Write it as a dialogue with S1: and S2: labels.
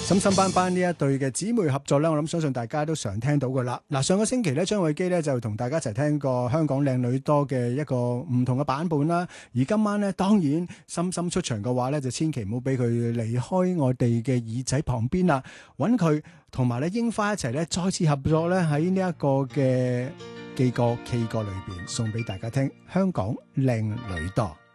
S1: 深深班班呢一對嘅姊妹合作咧，我諗相信大家都常聽到噶啦。嗱，上個星期咧，張偉基咧就同大家一齊聽過香港靚女多嘅一個唔同嘅版本啦。而今晚咧，當然深深出場嘅話咧，就千祈唔好俾佢離開我哋嘅耳仔旁邊啦。揾佢同埋咧櫻花一齊咧再次合作咧，喺呢一個嘅記歌 K 歌裏邊送俾大家聽。香港靚女多。